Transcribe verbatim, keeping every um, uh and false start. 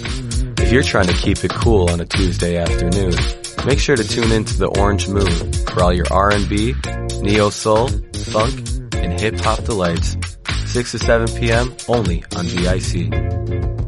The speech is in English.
If you're trying to keep it cool on a Tuesday afternoon, make sure to tune in to the Orange Moon for all your R and B, neo-soul, funk, and hip-hop delights. six to seven p.m. only on V I C.